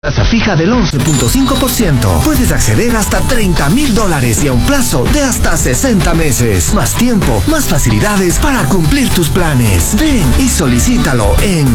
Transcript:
Tasa fija del 11.5%. Puedes acceder hasta $30,000 y a un plazo de hasta 60 meses. Más tiempo, más facilidades para cumplir tus planes. Ven y solicítalo en